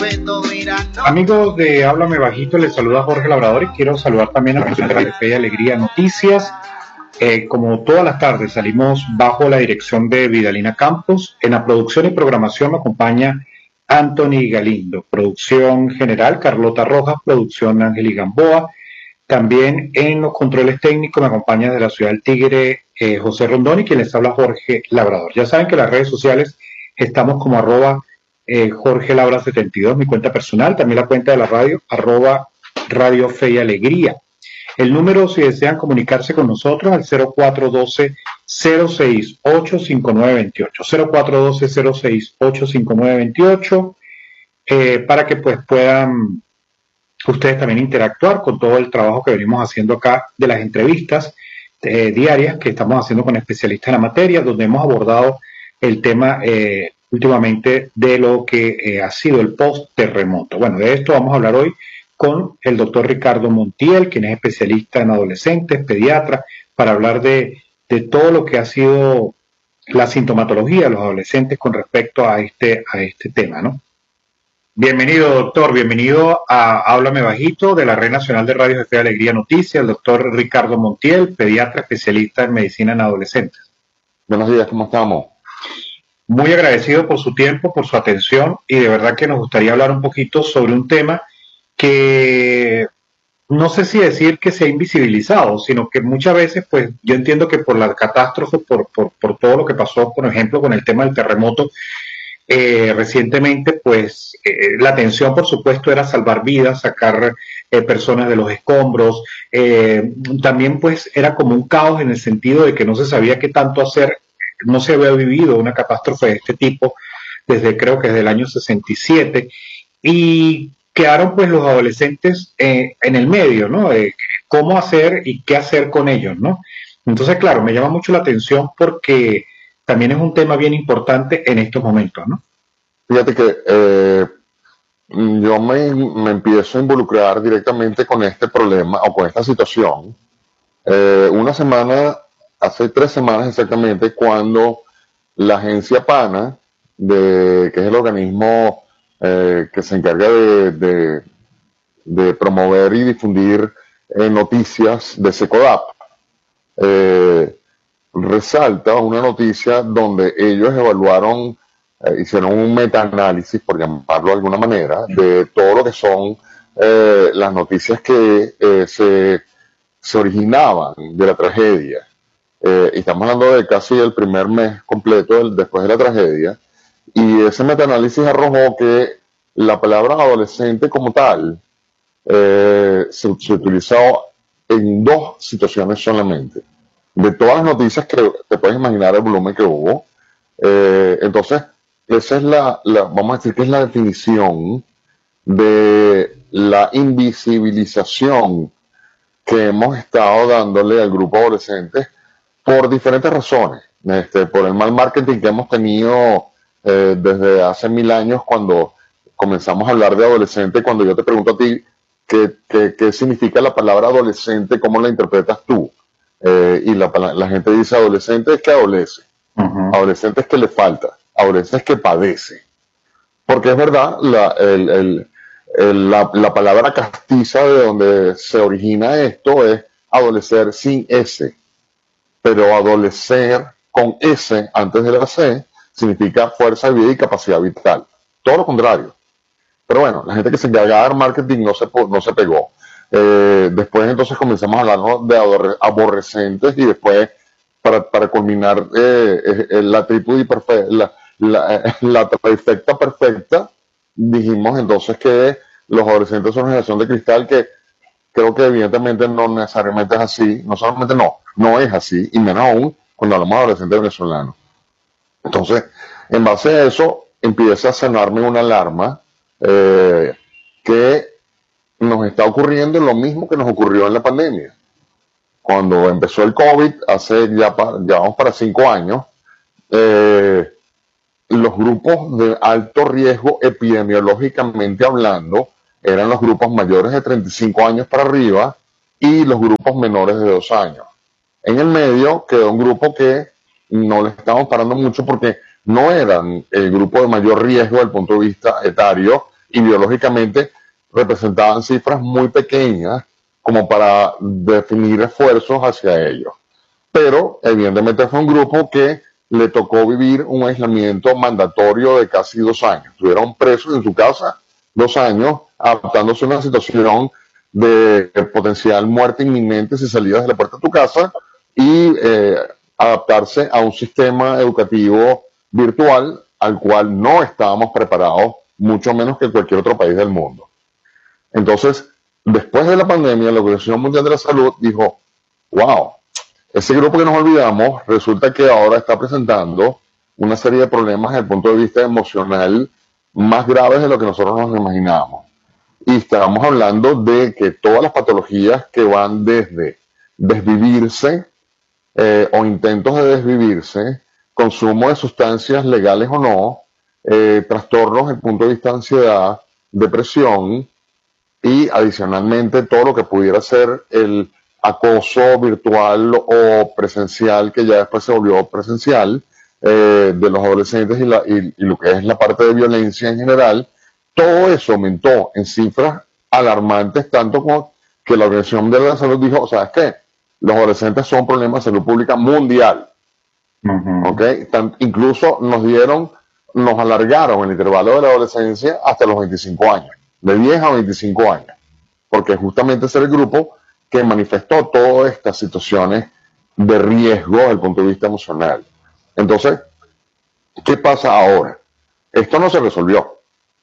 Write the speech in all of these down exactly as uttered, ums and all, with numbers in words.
Amigos de Háblame Bajito, les saluda Jorge Labrador y quiero saludar también a personas de Fe y Alegría Noticias. Eh, como todas las tardes salimos bajo la dirección de Vidalina Campos. En la producción y programación me acompaña Anthony Galindo, producción general Carlota Rojas, producción Ángel Gamboa. También en los controles técnicos me acompaña desde la ciudad del Tigre eh, José Rondón y quien les habla Jorge Labrador. Ya saben que en las redes sociales estamos como arroba eh, Jorge Labra setenta y dos, mi cuenta personal, también la cuenta de la radio, arroba Radio Fe y Alegría. El número, si desean comunicarse con nosotros, al cero cuatro uno dos, cero seis ocho, cinco nueve dos ocho, cero cuatro uno dos, cero seis ocho, cinco nueve dos ocho, eh, para que pues puedan ustedes también interactuar con todo el trabajo que venimos haciendo acá de las entrevistas eh, diarias que estamos haciendo con especialistas en la materia, donde hemos abordado el tema eh, últimamente de lo que eh, ha sido el post-terremoto. Bueno, de esto vamos a hablar hoy con el doctor Ricardo Montiel, quien es especialista en adolescentes, pediatra, para hablar de, de todo lo que ha sido la sintomatología de los adolescentes con respecto a este, a este tema, ¿no? Bienvenido, doctor, bienvenido a Háblame Bajito de la Red Nacional de Radios de Fe y Alegría Noticias, el doctor Ricardo Montiel, pediatra especialista en medicina en adolescentes. Buenos días, ¿cómo estamos? Muy agradecido por su tiempo, por su atención y de verdad que nos gustaría hablar un poquito sobre un tema que no sé si decir que se ha invisibilizado, sino que muchas veces, pues yo entiendo que por la catástrofe, por, por, por todo lo que pasó, por ejemplo, con el tema del terremoto, Eh, recientemente, pues eh, la atención, por supuesto, era salvar vidas, sacar eh, personas de los escombros. Eh, también, pues, era como un caos en el sentido de que no se sabía qué tanto hacer. No se había vivido una catástrofe de este tipo desde, creo que desde el año sesenta y siete. Y quedaron, pues, los adolescentes eh, en el medio, ¿no? Eh, cómo hacer y qué hacer con ellos, ¿no? Entonces, claro, me llama mucho la atención porque también es un tema bien importante en estos momentos, ¿no? Fíjate que eh, yo me, me empiezo a involucrar directamente con este problema o con esta situación. Eh, una semana, hace tres semanas exactamente, cuando la agencia PANA, de, que es el organismo eh, que se encarga de, de, de promover y difundir eh, noticias de SECODAP, eh, resalta una noticia donde ellos evaluaron, eh, hicieron un metaanálisis, por llamarlo de alguna manera, de todo lo que son eh, las noticias que eh, se, se originaban de la tragedia. Eh, y estamos hablando de casi el primer mes completo del, después de la tragedia, y ese metaanálisis arrojó que la palabra adolescente como tal eh, se, se utilizó en dos situaciones solamente. De todas las noticias que te puedes imaginar el volumen que hubo. Eh, entonces, esa es la, la, vamos a decir que es la definición de la invisibilización que hemos estado dándole al grupo adolescente por diferentes razones. Este, por el mal marketing que hemos tenido eh, desde hace mil años cuando comenzamos a hablar de adolescente, cuando yo te pregunto a ti qué, qué, qué significa la palabra adolescente, ¿cómo la interpretas tú? Eh, y la, la gente dice adolescente es que adolece, uh-huh. Adolescente es que le falta, adolescente es que padece. Porque es verdad, la, el, el, el, la, la palabra castiza de donde se origina esto es adolecer sin S, pero adolecer con S antes de la C significa fuerza de vida y capacidad vital. Todo lo contrario. Pero bueno, la gente que se encarga de dar marketing no se, no se pegó. Eh, después entonces comenzamos a hablar, ¿no?, de aborrecentes y después para, para culminar eh, eh, la trípode perfecta, la, la, la trifecta perfecta, dijimos entonces que los adolescentes son una generación de cristal, que creo que evidentemente no necesariamente es así, no solamente no, no es así, y menos aún cuando hablamos de adolescentes venezolanos. Entonces, en base a eso, empieza a sonarme una alarma eh, que nos está ocurriendo lo mismo que nos ocurrió en la pandemia. Cuando empezó el COVID, hace ya, ya vamos para cinco años, eh, los grupos de alto riesgo epidemiológicamente hablando eran los grupos mayores de treinta y cinco años para arriba y los grupos menores de dos años. En el medio quedó un grupo que no le estamos parando mucho porque no eran el grupo de mayor riesgo desde el punto de vista etario y biológicamente representaban cifras muy pequeñas como para definir esfuerzos hacia ellos. Pero evidentemente fue un grupo que le tocó vivir un aislamiento mandatorio de casi dos años. Estuvieron presos en su casa dos años, adaptándose a una situación de potencial muerte inminente si salías de la puerta de tu casa y eh, adaptarse a un sistema educativo virtual al cual no estábamos preparados, mucho menos que cualquier otro país del mundo. Entonces, después de la pandemia, la Organización Mundial de la Salud dijo, wow, ese grupo que nos olvidamos resulta que ahora está presentando una serie de problemas desde el punto de vista emocional más graves de lo que nosotros nos imaginábamos. Y estábamos hablando de que todas las patologías que van desde desvivirse eh, o intentos de desvivirse, consumo de sustancias legales o no, eh, trastornos desde el punto de vista de ansiedad, depresión y adicionalmente todo lo que pudiera ser el acoso virtual o presencial, que ya después se volvió presencial, eh, de los adolescentes y, la, y, y lo que es la parte de violencia en general, todo eso aumentó en cifras alarmantes, tanto como que la Organización Mundial de la Salud dijo, ¿sabes qué? Los adolescentes son un problema de salud pública mundial. Uh-huh. ¿Okay? Tan, incluso nos dieron, nos alargaron el intervalo de la adolescencia hasta los veinticinco años, de diez a veinticinco años, porque justamente ese era el grupo que manifestó todas estas situaciones de riesgo desde el punto de vista emocional. Entonces, ¿qué pasa ahora? Esto no se resolvió.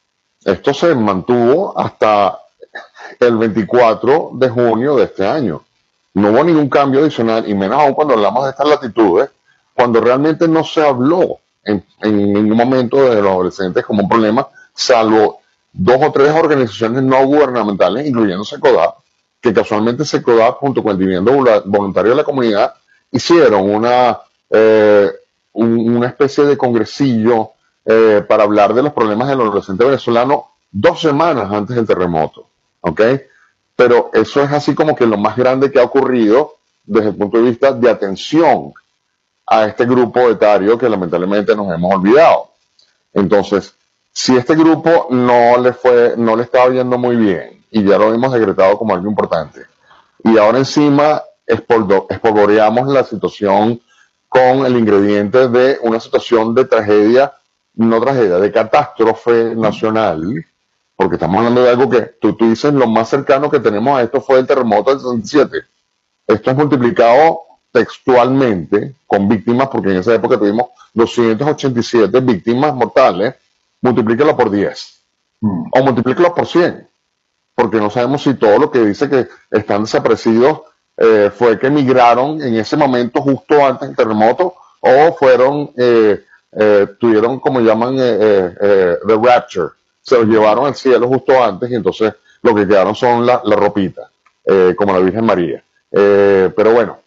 Esto se mantuvo hasta el veinticuatro de junio de este año. No hubo ningún cambio adicional, y menos aún cuando hablamos de estas latitudes, cuando realmente no se habló en, en ningún momento de los adolescentes como un problema, salvo dos o tres organizaciones no gubernamentales, incluyendo SECODAP, que casualmente SECODAP junto con el Dividendo Voluntario de la Comunidad hicieron una, eh, un, una especie de congresillo eh, para hablar de los problemas del adolescente venezolano dos semanas antes del terremoto, ¿ok? Pero eso es así como que lo más grande que ha ocurrido desde el punto de vista de atención a este grupo etario que lamentablemente nos hemos olvidado. Entonces, si este grupo no le fue, no le estaba yendo muy bien, y ya lo hemos decretado como algo importante, y ahora encima espolvoreamos la situación con el ingrediente de una situación de tragedia, no tragedia, de catástrofe nacional, porque estamos hablando de algo que tú, tú dices, lo más cercano que tenemos a esto fue el terremoto del sesenta y siete. Esto es multiplicado textualmente con víctimas, porque en esa época tuvimos doscientas ochenta y siete víctimas mortales, multiplícalo por diez, mm. o multiplícalo por cien, porque no sabemos si todo lo que dice que están desaparecidos eh, fue que emigraron en ese momento justo antes del terremoto, o fueron, eh, eh, tuvieron como llaman eh, eh, eh, the rapture, se los llevaron al cielo justo antes y entonces lo que quedaron son la, la ropita, eh, como la Virgen María. Eh, pero bueno,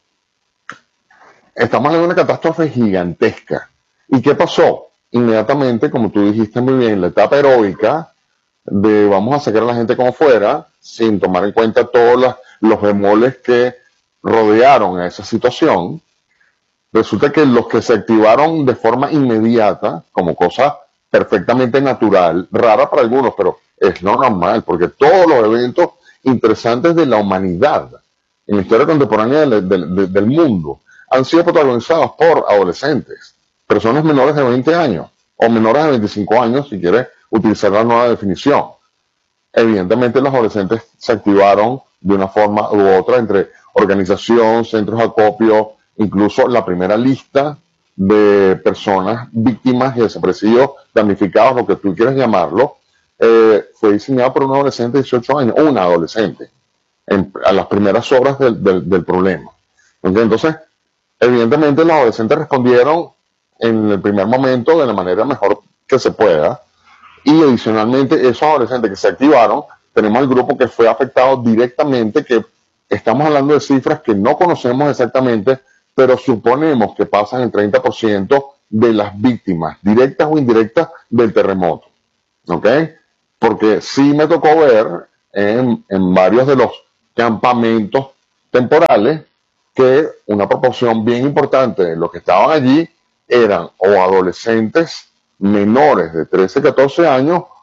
estamos hablando de una catástrofe gigantesca. ¿Y qué pasó? Inmediatamente, como tú dijiste muy bien, la etapa heroica de vamos a sacar a la gente como fuera, sin tomar en cuenta todos los, los bemoles que rodearon a esa situación, resulta que los que se activaron de forma inmediata, como cosa perfectamente natural, rara para algunos, pero es lo normal, porque todos los eventos interesantes de la humanidad en la historia contemporánea del, del, del mundo han sido protagonizados por adolescentes, personas menores de veinte años o menores de veinticinco años, si quieres utilizar la nueva definición. Evidentemente los adolescentes se activaron de una forma u otra entre organización, centros de acopio, incluso la primera lista de personas víctimas y desaparecidos, damnificados, lo que tú quieras llamarlo, eh, fue diseñada por un adolescente de dieciocho años, o una adolescente, en, a las primeras horas del, del, del problema. Entonces, evidentemente los adolescentes respondieron en el primer momento de la manera mejor que se pueda, y adicionalmente esos adolescentes que se activaron, tenemos el grupo que fue afectado directamente, que estamos hablando de cifras que no conocemos exactamente, pero suponemos que pasan el treinta por ciento de las víctimas, directas o indirectas, del terremoto. ¿Ok? Porque sí me tocó ver en, en varios de los campamentos temporales que una proporción bien importante de los que estaban allí eran o adolescentes menores de trece, catorce años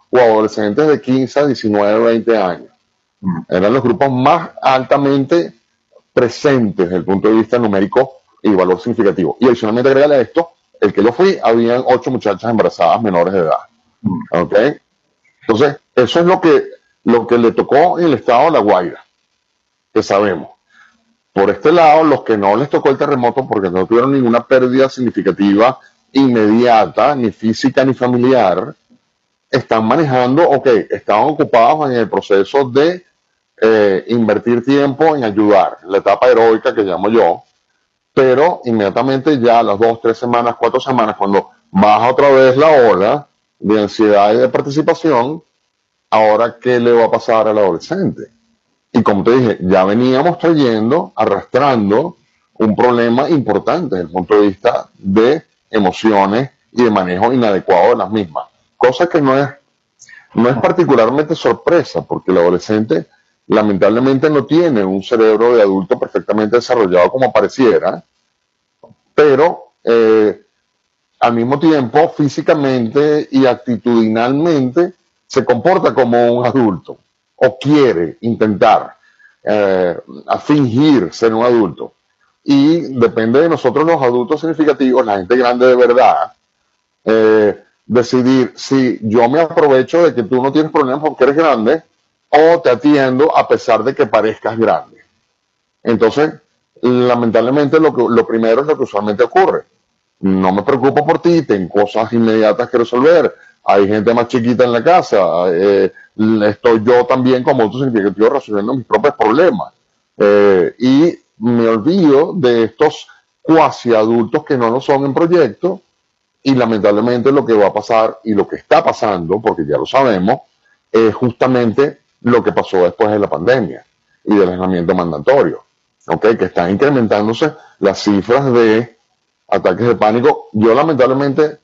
o adolescentes de quince a diecinueve, veinte años. Eran los grupos más altamente presentes desde el punto de vista numérico y valor significativo. Y adicionalmente agregarle a esto, el que yo fui, habían ocho muchachas embarazadas menores de edad. ¿Ok? Entonces, eso es lo que, lo que le tocó en el estado de La Guaira, que sabemos. Por este lado, los que no les tocó el terremoto porque no tuvieron ninguna pérdida significativa inmediata, ni física ni familiar, están manejando, ok, están ocupados en el proceso de eh, invertir tiempo en ayudar, la etapa heroica que llamo yo, pero inmediatamente ya a las dos, tres semanas, cuatro semanas, cuando baja otra vez la ola de ansiedad y de participación, ahora ¿qué le va a pasar al adolescente? Y como te dije, ya veníamos trayendo, arrastrando un problema importante desde el punto de vista de emociones y de manejo inadecuado de las mismas. Cosa que no es, no es particularmente sorpresa, porque el adolescente lamentablemente no tiene un cerebro de adulto perfectamente desarrollado como pareciera, pero eh, al mismo tiempo físicamente y actitudinalmente se comporta como un adulto o quiere intentar eh, a fingir ser un adulto. Y depende de nosotros los adultos significativos, la gente grande de verdad, eh, decidir si yo me aprovecho de que tú no tienes problemas porque eres grande o te atiendo a pesar de que parezcas grande. Entonces, lamentablemente lo, que, lo primero es lo que usualmente ocurre. No me preocupo por ti, tengo cosas inmediatas que resolver, hay gente más chiquita en la casa, eh, estoy yo también como adulto significativo resolviendo mis propios problemas. Eh, y me olvido de estos cuasi adultos que no lo son en proyecto, y lamentablemente lo que va a pasar y lo que está pasando, porque ya lo sabemos, es justamente lo que pasó después de la pandemia y del aislamiento mandatorio, ¿okay? Que están incrementándose las cifras de ataques de pánico. Yo lamentablemente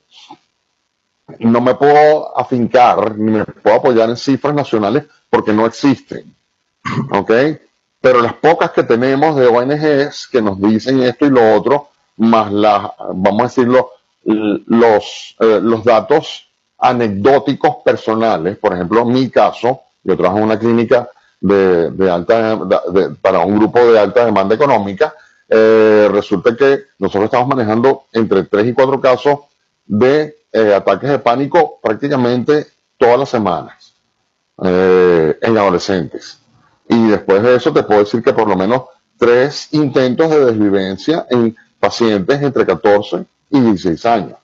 no me puedo afincar ni me puedo apoyar en cifras nacionales porque no existen, ¿ok? Pero las pocas que tenemos de O N Ges que nos dicen esto y lo otro, más las, vamos a decirlo, los, eh, los datos anecdóticos personales. Por ejemplo, en mi caso, yo trabajo en una clínica de, de alta, de, de, para un grupo de alta demanda económica. Eh, resulta que nosotros estamos manejando entre tres y cuatro casos de eh, ataques de pánico prácticamente todas las semanas eh, en adolescentes. Y después de eso te puedo decir que por lo menos tres intentos de desvivencia en pacientes entre catorce y dieciséis años.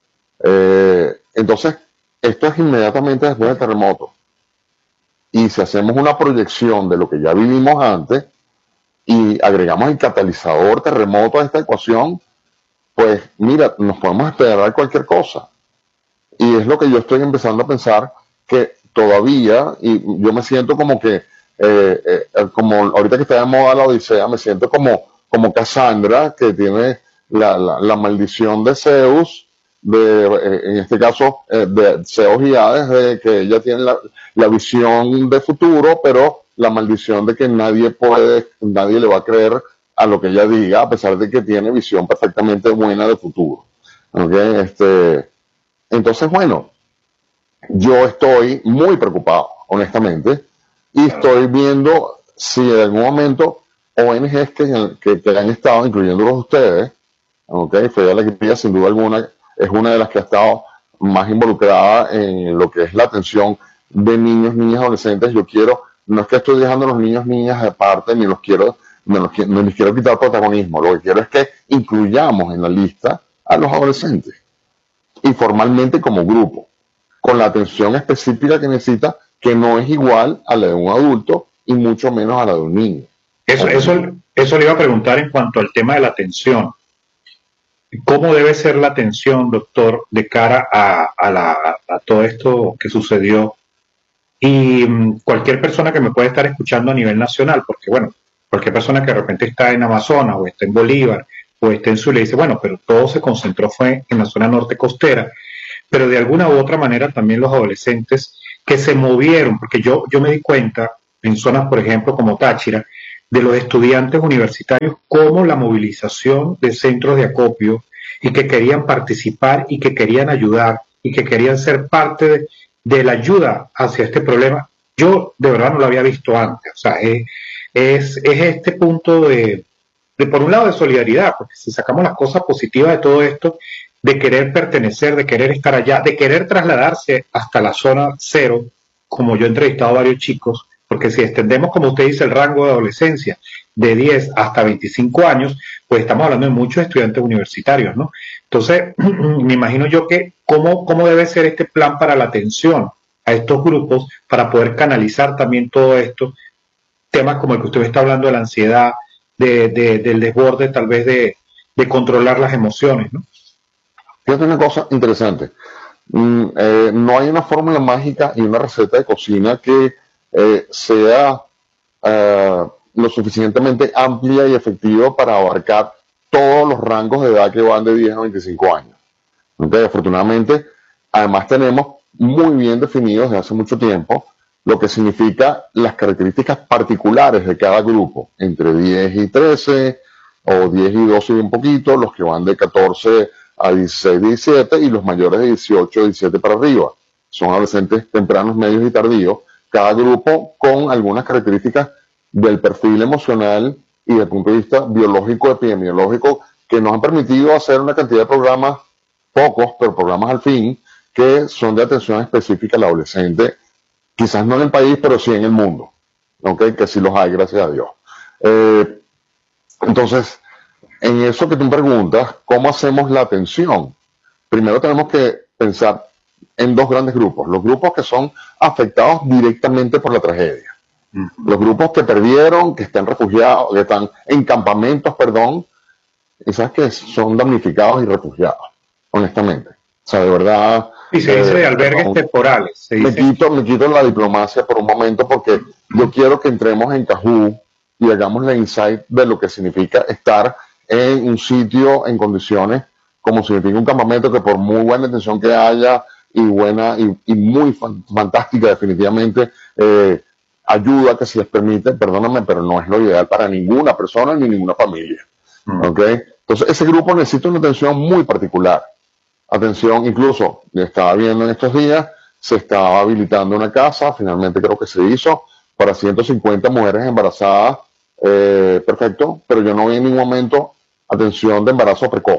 Eh, entonces, esto es inmediatamente después del terremoto. Y si hacemos una proyección de lo que ya vivimos antes y agregamos el catalizador terremoto a esta ecuación, pues mira, nos podemos esperar cualquier cosa. Y es lo que yo estoy empezando a pensar, que todavía, y yo me siento como que, eh, eh, como ahorita que está de moda la Odisea, me siento como, como Cassandra, que tiene la, la, la maldición de Zeus, de, eh, en este caso eh, de Zeus y Hades, de que ella tiene la, la visión de futuro, pero la maldición de que nadie puede, nadie le va a creer a lo que ella diga, a pesar de que tiene visión perfectamente buena de futuro. ¿Okay? Este, entonces, bueno, yo estoy muy preocupado, honestamente, y estoy viendo si en algún momento O N Ges que, que, que han estado, incluyendo los ustedes, ¿okay? Fe de Alegría, sin duda alguna, es una de las que ha estado más involucrada en lo que es la atención de niños, niñas, adolescentes. Yo quiero, no es que estoy dejando a los niños, niñas de parte, ni los quiero, ni los, ni les quiero quitar protagonismo. Lo que quiero es que incluyamos en la lista a los adolescentes, y formalmente como grupo, con la atención específica que necesita, que no es igual a la de un adulto y mucho menos a la de un niño. Eso, eso, eso le iba a preguntar en cuanto al tema de la atención. ¿Cómo debe ser la atención, doctor, de cara a, a, la, a todo esto que sucedió? Y um, cualquier persona que me pueda estar escuchando a nivel nacional, porque bueno, cualquier persona que de repente está en Amazonas o está en Bolívar o está en Zulia, dice, bueno, pero todo se concentró fue en la zona norte costera, pero de alguna u otra manera también los adolescentes que se movieron, porque yo, yo me di cuenta en zonas, por ejemplo, como Táchira, de los estudiantes universitarios, como la movilización de centros de acopio y que querían participar y que querían ayudar y que querían ser parte de, de la ayuda hacia este problema, yo de verdad no lo había visto antes. O sea, es, es, es este punto de, de, por un lado, de solidaridad, porque si sacamos las cosas positivas de todo esto, de querer pertenecer, de querer estar allá, de querer trasladarse hasta la zona cero, como yo he entrevistado a varios chicos, porque si extendemos, como usted dice, el rango de adolescencia de diez hasta veinticinco años, pues estamos hablando de muchos estudiantes universitarios, ¿no? Entonces, me imagino yo que cómo, cómo debe ser este plan para la atención a estos grupos para poder canalizar también todo esto, temas como el que usted me está hablando de la ansiedad, de, de, del desborde, tal vez de, de controlar las emociones, ¿no? Fíjate una cosa interesante. Mm, eh, no hay una fórmula mágica y una receta de cocina que eh, sea eh, lo suficientemente amplia y efectiva para abarcar todos los rangos de edad que van de diez a veinticinco años. Entonces, afortunadamente, además tenemos muy bien definidos desde hace mucho tiempo lo que significa las características particulares de cada grupo, entre diez y trece, o diez y doce y un poquito, los que van de catorce a dieciséis, diecisiete, y los mayores de dieciocho, diecisiete para arriba. Son adolescentes tempranos, medios y tardíos, cada grupo con algunas características del perfil emocional y del punto de vista biológico, epidemiológico, que nos han permitido hacer una cantidad de programas, pocos, pero programas al fin, que son de atención específica al adolescente, quizás no en el país, pero sí en el mundo, ¿okay? Que sí los hay, gracias a Dios. Eh, entonces, en eso que tú me preguntas, ¿cómo hacemos la atención? Primero tenemos que pensar en dos grandes grupos, los grupos que son afectados directamente por la tragedia. Los grupos que perdieron, que están refugiados, que están en campamentos, perdón, y sabes que son damnificados y refugiados, honestamente. O sea, de verdad... Y se dice eh, de albergues no, temporales. Se me, dice... quito, me quito la diplomacia por un momento porque yo quiero que entremos en Cajú y hagamos la insight de lo que significa estar en un sitio en condiciones como significa un campamento, que por muy buena intención que haya y buena y, y muy fan, fantástica definitivamente, eh, ayuda que si les permite, perdóname, pero no es lo ideal para ninguna persona ni ninguna familia. Mm. ¿Okay? Entonces ese grupo necesita una atención muy particular. Atención, incluso, estaba viendo en estos días, se estaba habilitando una casa, finalmente creo que se hizo, para ciento cincuenta mujeres embarazadas, eh, perfecto, pero yo no vi en ningún momento atención de embarazo precoz.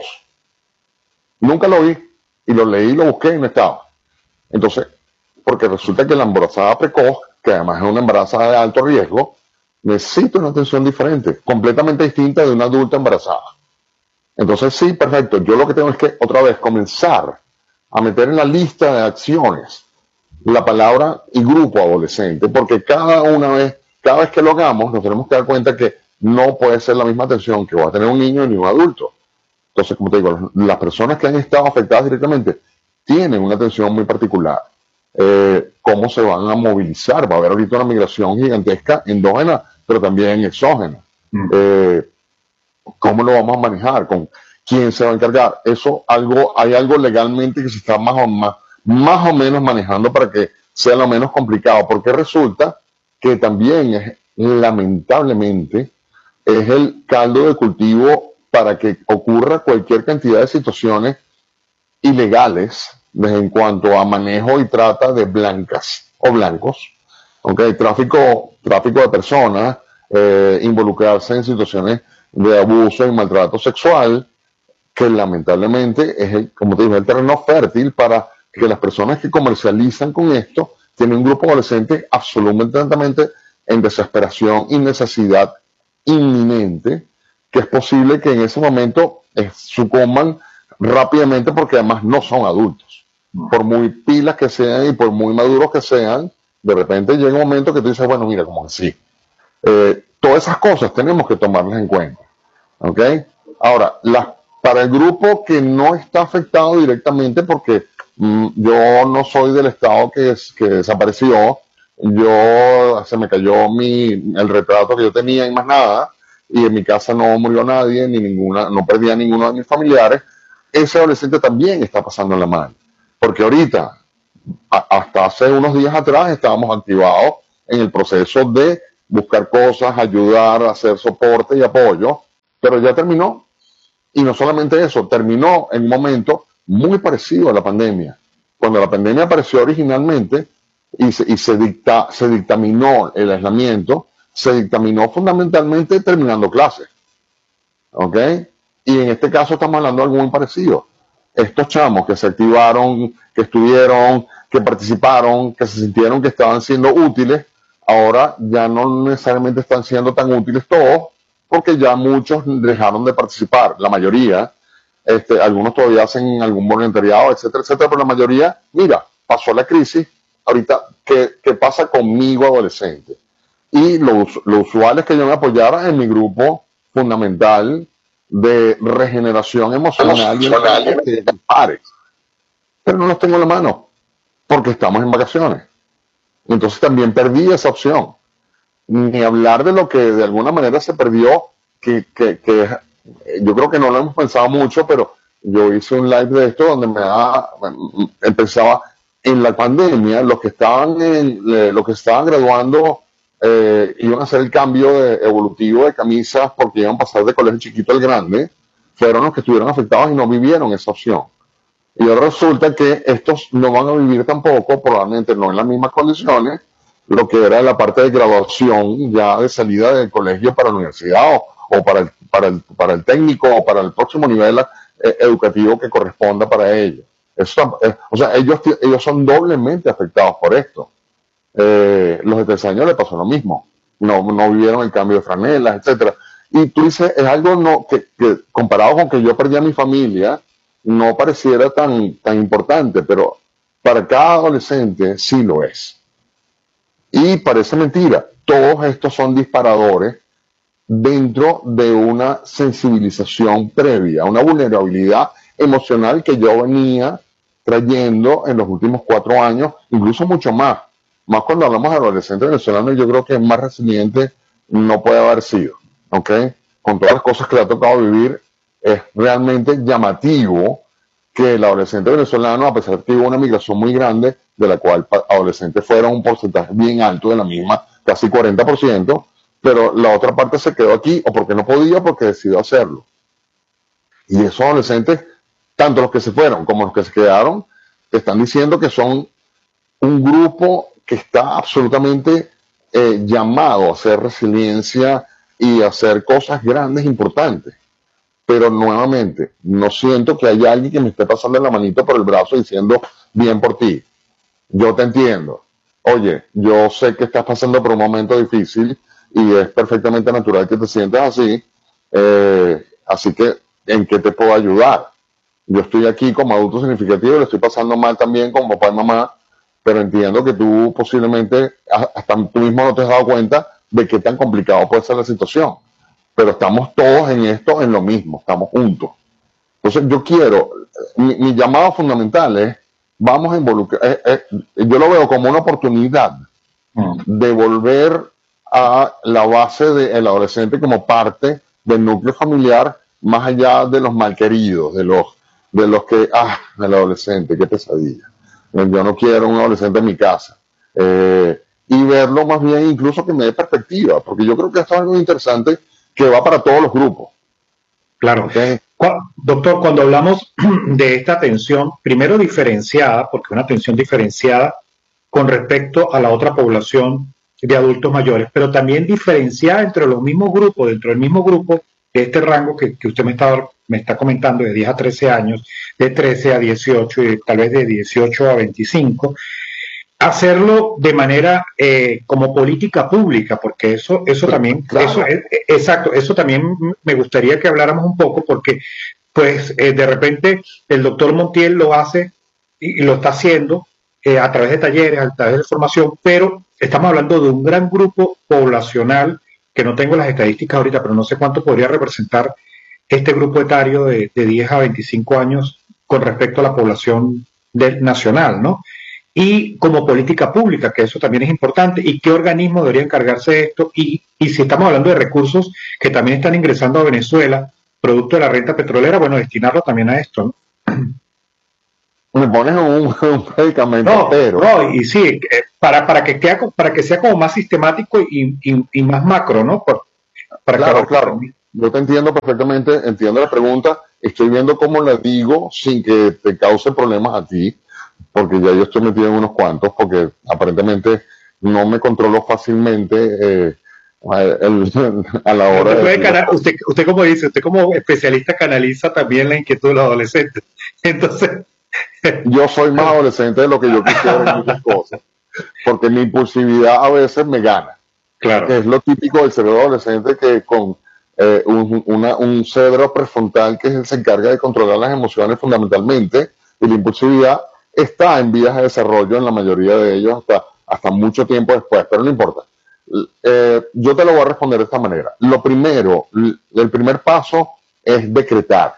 Nunca lo vi, y lo leí, lo busqué y no estaba. Entonces, porque resulta que la embarazada precoz, que además es una embarazada de alto riesgo, necesita una atención diferente, completamente distinta de una adulta embarazada. Entonces, sí, perfecto. Yo lo que tengo es que, otra vez, comenzar a meter en la lista de acciones la palabra y grupo adolescente, porque cada una vez, cada vez que lo hagamos, nos tenemos que dar cuenta que no puede ser la misma atención que va a tener un niño ni un adulto. Entonces, como te digo, las personas que han estado afectadas directamente tienen una atención muy particular. Eh, ¿Cómo se van a movilizar? Va a haber ahorita una migración gigantesca endógena, pero también exógena. Mm. Eh, ¿Cómo lo vamos a manejar? ¿Con quién se va a encargar? Eso algo, hay algo legalmente que se está más o, más, más o menos manejando para que sea lo menos complicado, porque resulta que también es, lamentablemente, es el caldo de cultivo para que ocurra cualquier cantidad de situaciones ilegales en cuanto a manejo y trata de blancas o blancos, ¿okay? Tráfico, tráfico de personas, eh, involucrarse en situaciones de abuso y maltrato sexual, que lamentablemente es, el, como te digo, el terreno fértil para que las personas que comercializan con esto tienen un grupo adolescente absolutamente en desesperación y necesidad inminente, que es posible que en ese momento eh, sucumban rápidamente porque además no son adultos. Por muy pilas que sean y por muy maduros que sean, de repente llega un momento que tú dices, bueno, mira, como así. Eh, todas esas cosas tenemos que tomarlas en cuenta. ¿Ok? Ahora, la, para el grupo que no está afectado directamente, porque mm, yo no soy del estado que, es, que desapareció, yo se me cayó mi, el retrato que yo tenía y más nada, y en mi casa no murió nadie, ni ninguna, no perdí a ninguno de mis familiares, ese adolescente también está pasando la mano. Porque ahorita, a, hasta hace unos días atrás, estábamos activados en el proceso de buscar cosas, ayudar, hacer soporte y apoyo, pero ya terminó. Y no solamente eso, terminó en un momento muy parecido a la pandemia, cuando la pandemia apareció originalmente y se, y se, dicta, se dictaminó el aislamiento, se dictaminó fundamentalmente terminando clases. ¿Ok? Y en este caso estamos hablando de algo muy parecido. Estos chamos que se activaron, que estuvieron, que participaron, que se sintieron que estaban siendo útiles, ahora ya no necesariamente están siendo tan útiles todos, porque ya muchos dejaron de participar, la mayoría. Este, algunos todavía hacen algún voluntariado, etcétera, etcétera, pero la mayoría, mira, pasó la crisis, ahorita, ¿qué, qué pasa conmigo adolescente? Y lo, lo usual es que yo me apoyara en mi grupo fundamental de regeneración emocional y de pares. Pero no los tengo en la mano, porque estamos en vacaciones. Entonces también perdí esa opción. Ni hablar de lo que de alguna manera se perdió, que, que, que yo creo que no lo hemos pensado mucho, pero yo hice un live de esto donde me da, empezaba en la pandemia, los que estaban en, los que estaban graduando eh, iban a hacer el cambio de, evolutivo de camisas porque iban a pasar de colegio chiquito al grande, fueron los que estuvieron afectados y no vivieron esa opción. Y ahora resulta que estos no van a vivir tampoco, probablemente no en las mismas condiciones, lo que era la parte de graduación ya de salida del colegio para la universidad o, o para, el, para, el, para el técnico o para el próximo nivel eh, educativo que corresponda para ellos. Eso, eh, o sea, ellos, ellos son doblemente afectados por esto. Eh, los de tres años le pasó lo mismo. No, no vivieron el cambio de franelas, etcétera. Y tú dices, es algo no, que, que comparado con que yo perdí a mi familia, no pareciera tan, tan importante, pero para cada adolescente sí lo es. Y parece mentira, todos estos son disparadores dentro de una sensibilización previa, una vulnerabilidad emocional que yo venía trayendo en los últimos cuatro años, incluso mucho más. Más cuando hablamos de adolescentes venezolanos, yo creo que más resiliente no puede haber sido, ¿ok? Con todas las cosas que le ha tocado vivir, es realmente llamativo que el adolescente venezolano, a pesar de que hubo una migración muy grande, de la cual adolescentes fueron un porcentaje bien alto de la misma, casi cuarenta por ciento, pero la otra parte se quedó aquí, o porque no podía, o porque decidió hacerlo. Y esos adolescentes, tanto los que se fueron como los que se quedaron, te están diciendo que son un grupo que está absolutamente eh, llamado a hacer resiliencia y a hacer cosas grandes, importantes. Pero nuevamente, no siento que haya alguien que me esté pasando la manito por el brazo diciendo, bien por ti, yo te entiendo. Oye, yo sé que estás pasando por un momento difícil y es perfectamente natural que te sientas así, eh, así que, ¿en qué te puedo ayudar? Yo estoy aquí como adulto significativo, le estoy pasando mal también como papá y mamá, pero entiendo que tú posiblemente, hasta tú mismo no te has dado cuenta de qué tan complicado puede ser la situación. Pero estamos todos en esto, en lo mismo, estamos juntos. Entonces yo quiero, mi, mi llamado fundamental es, vamos a involucrar, eh, eh, yo lo veo como una oportunidad mm. de volver a la base del adolescente como parte del núcleo familiar, más allá de los malqueridos, de los, de los que, ah, el adolescente, qué pesadilla. Yo no quiero un adolescente en mi casa. Eh, y verlo más bien incluso que me dé perspectiva, porque yo creo que esto es algo interesante que va para todos los grupos. Claro. ¿Okay? Doctor, cuando hablamos de esta atención, primero diferenciada, porque una atención diferenciada con respecto a la otra población de adultos mayores, pero también diferenciada entre los mismos grupos, dentro del mismo grupo, de este rango que, que usted me está, me está comentando, de diez a trece años, de trece a dieciocho y tal vez de dieciocho a veinticinco, hacerlo de manera eh, como política pública, porque eso, eso también, claro. eso, eh, exacto, eso también me gustaría que habláramos un poco, porque pues eh, de repente el doctor Montiel lo hace y, y lo está haciendo eh, a través de talleres, a través de formación, pero estamos hablando de un gran grupo poblacional, que no tengo las estadísticas ahorita, pero no sé cuánto podría representar este grupo etario de, de diez a veinticinco años con respecto a la población del, nacional, ¿no? Y como política pública, que eso también es importante, y qué organismo debería encargarse de esto, y, y si estamos hablando de recursos que también están ingresando a Venezuela, producto de la renta petrolera, bueno, destinarlo también a esto, ¿no? Me pones un, un predicamento, no, pero... No, y sí, para, para, que, quede, para que sea como más sistemático y, y, y más macro, ¿no? Por, para claro, que claro. Yo te entiendo perfectamente, entiendo la pregunta, estoy viendo cómo la digo sin que te cause problemas a ti, porque ya yo estoy metido en unos cuantos, porque aparentemente no me controlo fácilmente eh, el, a la hora Usted, de puede decir las cana- cosas. usted, usted como dice, usted como especialista canaliza también la inquietud de los adolescentes. Entonces, Yo soy más adolescente de lo que yo quisiera en muchas cosas, porque mi impulsividad a veces me gana, que claro, es lo típico del cerebro adolescente, que con eh, un, una, un cerebro prefrontal que es el, se encarga de controlar las emociones fundamentalmente, y la impulsividad está en vías de desarrollo en la mayoría de ellos hasta, hasta mucho tiempo después, pero no importa. Eh, yo te lo voy a responder de esta manera. Lo primero, el primer paso es decretar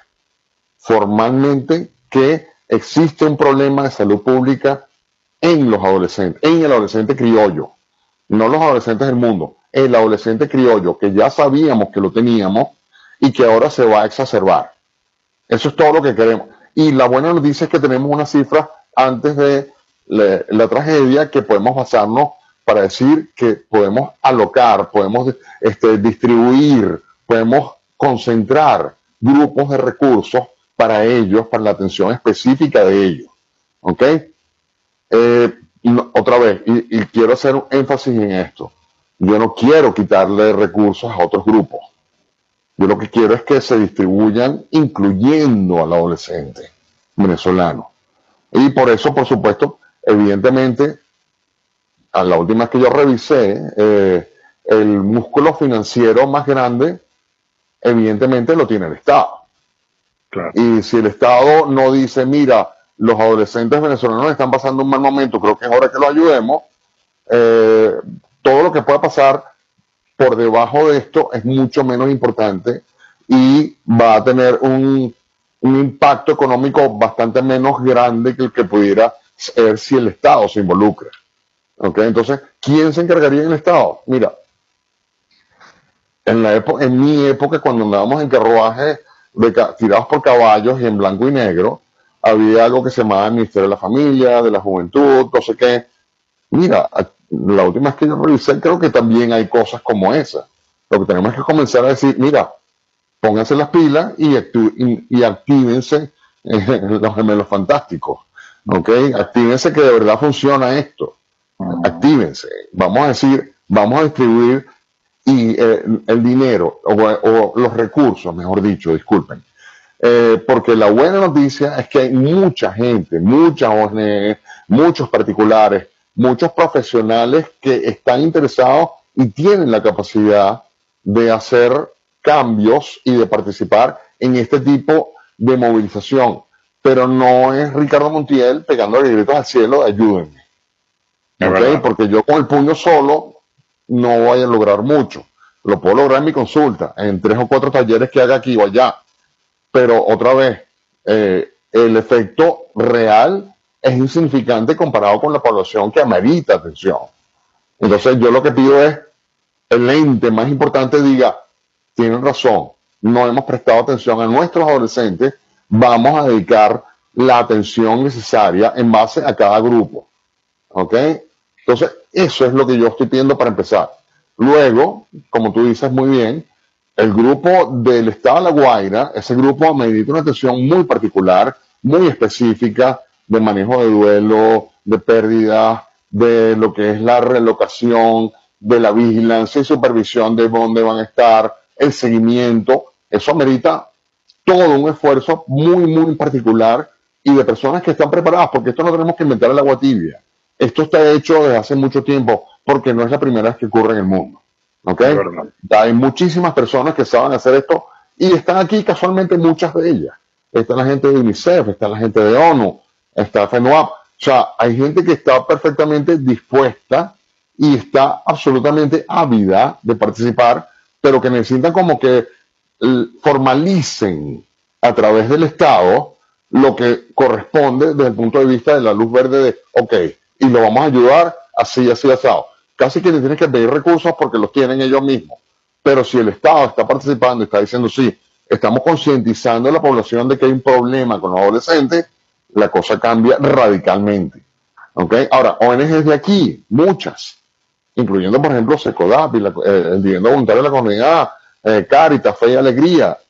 formalmente que existe un problema de salud pública en los adolescentes, en el adolescente criollo, no los adolescentes del mundo, el adolescente criollo, que ya sabíamos que lo teníamos y que ahora se va a exacerbar. Eso es todo lo que queremos. Y la buena noticia es que tenemos una cifra antes de la, la tragedia que podemos basarnos para decir que podemos alocar, podemos este, distribuir, podemos concentrar grupos de recursos para ellos, para la atención específica de ellos. ¿Ok? Eh, no, otra vez, y, y quiero hacer un énfasis en esto. Yo no quiero quitarle recursos a otros grupos. Yo lo que quiero es que se distribuyan incluyendo al adolescente venezolano. Y por eso, por supuesto, evidentemente, a la última vez que yo revisé, eh, el músculo financiero más grande, evidentemente lo tiene el Estado. claro. Y si el Estado no dice, mira, los adolescentes venezolanos están pasando un mal momento, creo que es hora que los ayudemos, eh, todo lo que pueda pasar por debajo de esto es mucho menos importante y va a tener un, un impacto económico bastante menos grande que el que pudiera ser si el Estado se involucra. ¿Okay? Entonces, ¿quién se encargaría en el Estado? Mira, en, la época, en mi época, cuando andábamos en carruajes de, tirados por caballos y en blanco y negro, había algo que se llamaba el Ministerio de la Familia, de la Juventud, no sé qué. Mira, la última vez que yo revisé, creo que también hay cosas como esa. Lo que tenemos es que comenzar a decir, mira, pónganse las pilas y, actu y, y actívense eh, los gemelos fantásticos. ¿Ok? Actívense que de verdad funciona esto. Actívense. Vamos a decir, vamos a distribuir y, eh, el dinero o, o, los recursos, mejor dicho, disculpen. Eh, porque la buena noticia es que hay mucha gente, muchas O N G, muchos particulares, muchos profesionales que están interesados y tienen la capacidad de hacer cambios y de participar en este tipo de movilización. Pero no es Ricardo Montiel pegando gritos al cielo, ayúdenme. ¿Okay? Porque yo con el puño solo no voy a lograr mucho. Lo puedo lograr en mi consulta, en tres o cuatro talleres que haga aquí o allá. Pero otra vez, eh, el efecto real es insignificante comparado con la población que amerita atención. Entonces yo lo que pido es, el ente más importante diga, tienen razón, no hemos prestado atención a nuestros adolescentes, vamos a dedicar la atención necesaria en base a cada grupo. ¿Ok? Entonces, eso es lo que yo estoy pidiendo para empezar. Luego, como tú dices muy bien, el grupo del Estado de La Guaira, ese grupo amerita una atención muy particular, muy específica, de manejo de duelo, de pérdida, de lo que es la relocación, de la vigilancia y supervisión de dónde van a estar, el seguimiento. Eso amerita todo un esfuerzo muy, muy particular y de personas que están preparadas, porque esto no tenemos que inventar el agua tibia. Esto está hecho desde hace mucho tiempo, porque no es la primera vez que ocurre en el mundo. ¿Ok? Hay muchísimas personas que saben hacer esto y están aquí casualmente muchas de ellas. Está la gente de UNICEF, está la gente de ONU, está FENUAP. O sea, hay gente que está perfectamente dispuesta y está absolutamente ávida de participar, pero que necesitan como que formalicen a través del Estado lo que corresponde desde el punto de vista de la luz verde de, ok, y lo vamos a ayudar así, así, asado. Casi que le tienes que pedir recursos porque los tienen ellos mismos. Pero si el Estado está participando y está diciendo, sí, estamos concientizando a la población de que hay un problema con los adolescentes, la cosa cambia radicalmente. ¿Ok? Ahora, O N Ges de aquí, muchas, incluyendo, por ejemplo, SECODAP, y la, eh, el Vivienda Voluntaria de la Comunidad, eh, Cáritas, Fe y Alegría,